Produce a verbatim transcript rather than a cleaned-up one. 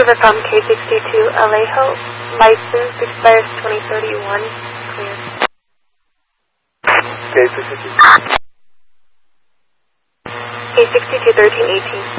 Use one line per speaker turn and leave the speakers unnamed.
Rivercom K sixty-two Alejo. License expires twenty thirty-one. Clear.
K sixty-two.
K sixty-two thirteen eighteen.